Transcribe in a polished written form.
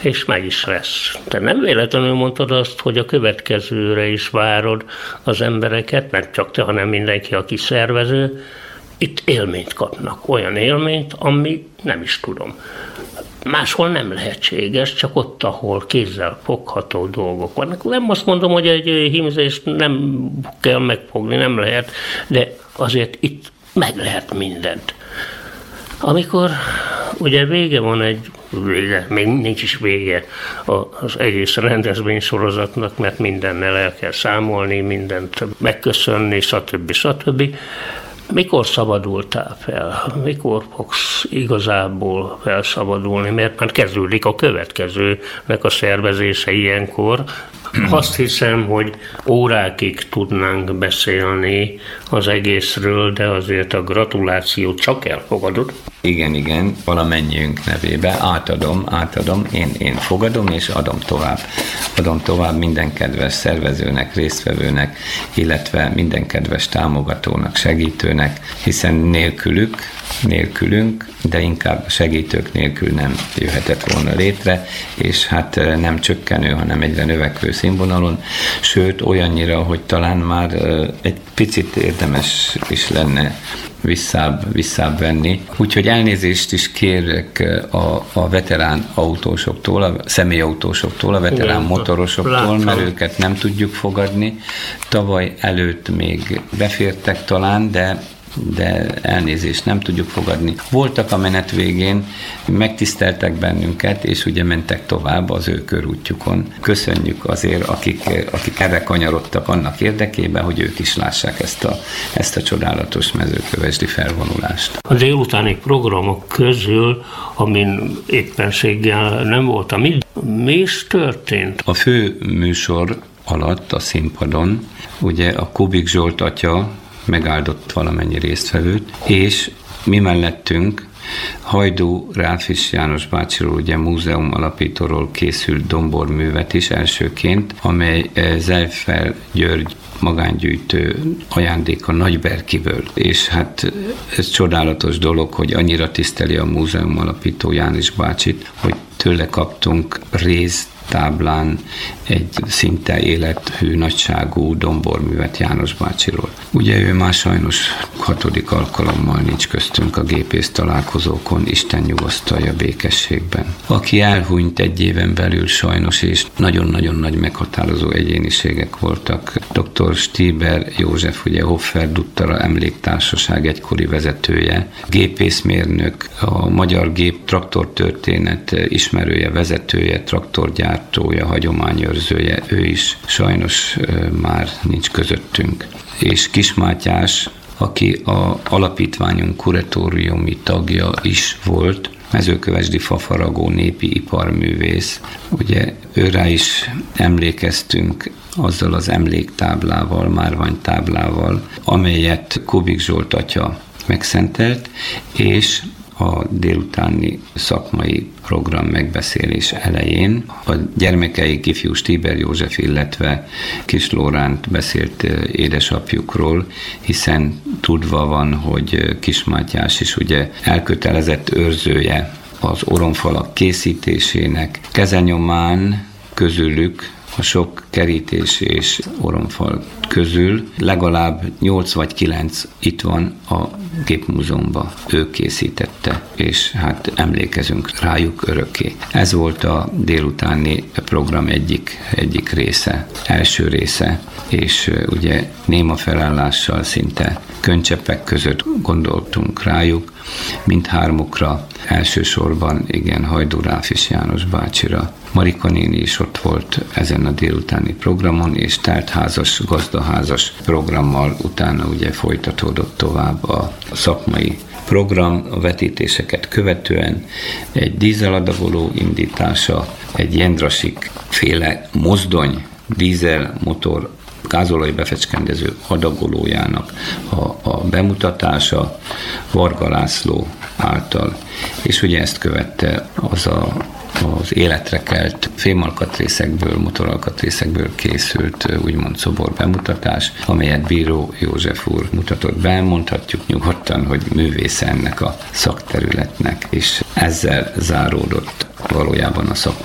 és meg is lesz. Te nem véletlenül mondtad azt, hogy a következőre is várod az embereket, nem csak te, hanem mindenki, aki szervező. Itt élményt kapnak, olyan élményt, ami nem is tudom. Máshol nem lehetséges, csak ott, ahol kézzel fogható dolgok vannak. Nem azt mondom, hogy egy hímzést nem kell megfogni, nem lehet, de azért itt meg lehet mindent. Amikor ugye vége van még nincs is vége az egész rendezvénysorozatnak, mert mindennel el kell számolni, mindent megköszönni, stb. Mikor szabadultál fel? Mikor fogsz igazából felszabadulni? Mert már kezdődik a következőnek a szervezése ilyenkor. Azt hiszem, hogy órákig tudnánk beszélni az egészről, de azért a gratulációt csak elfogadod. Igen, valamennyiünk nevébe átadom, én fogadom és adom tovább minden kedves szervezőnek, résztvevőnek, illetve minden kedves támogatónak, segítőnek, hiszen nélkülünk, de inkább segítők nélkül nem jöhetett volna létre, és hát nem csökkenő, hanem egyre növekvő színvonalon, sőt olyannyira, hogy talán már egy picit érdemes is lenne visszább venni. Úgyhogy elnézést is kérek a veterán autósoktól, a személyautósoktól, a veterán motorosoktól, mert őket nem tudjuk fogadni. Tavaly előtt még befértek talán, de elnézést nem tudjuk fogadni. Voltak a menet végén, megtiszteltek bennünket, és ugye mentek tovább az ő körútjukon. Köszönjük azért, akik erre kanyarodtak annak érdekében, hogy ők is lássák ezt a csodálatos mezőkövesdi felvonulást. A délutáni programok közül, amin éppenséggel nem voltam, mi is történt? A fő műsor alatt a színpadon ugye a Kubik Zsolt atya megáldott valamennyi résztvevőt, és mi mellettünk Hajdú Ráfis János bácsiról, ugye múzeum alapítóról készült domborművet is elsőként, amely Zejfel György magángyűjtő ajándéka Nagyberkiből. És hát ez csodálatos dolog, hogy annyira tiszteli a múzeum alapító János bácsit, hogy tőle kaptunk táblán egy szinte élethű nagyságú domborművet János bácsiról. Ugye ő már sajnos 6. alkalommal nincs köztünk a gépész találkozókon, Isten nyugosztalja békességben. Aki elhunyt egy éven belül sajnos, és nagyon-nagyon nagy meghatározó egyéniségek voltak. Dr. Stieber József, ugye Hoffer Duttara Emléktársaság egykori vezetője, gépészmérnök, a magyar gép traktortörténet ismerője, vezetője, traktorgyártója, hagyományőrzője, ő is sajnos már nincs közöttünk. És Kis Mátyás, aki a alapítványunk kuratóriumi tagja is volt, mezőkövesdi fafaragó népi iparművész. Ugye őrá is emlékeztünk azzal az emléktáblával, márványtáblával, amelyet Kubik Zsolt atya megszentelt, és a délutáni szakmai program megbeszélés elején a gyermekeik, ifjú Stieber József, illetve Kis Lóránt beszélt édesapjukról, hiszen tudva van, hogy Kis Mátyás is ugye elkötelezett őrzője az oromfalak készítésének. Kezenyomán közülük a sok kerítés és oromfal közül legalább 8 vagy 9 itt van a Gépmúzeumban. Ő készítette, és hát emlékezünk rájuk örökké. Ez volt a délutáni program egyik része, első része, és ugye néma felállással szinte könycseppek között gondoltunk rájuk, mindhármukra, elsősorban igen, Hajdú Ráfis János bácsira. Marika néni is ott volt ezen a délutáni programon, és teltházas, gazdaházas programmal utána ugye folytatódott tovább a szakmai program, a vetítéseket követően egy dízeladagoló indítása, egy Jendrasik féle mozdony, dízelmotor, gázolaj befecskendező adagolójának a bemutatása Varga László által. És ugye ezt követte az életre kelt fémalkatrészekből, motoralkatrészekből készült úgymond szobor bemutatás, amelyet Bíró József úr mutatott be. Mondhatjuk nyugodtan, hogy művésze ennek a szakterületnek, és ezzel záródott valójában a szak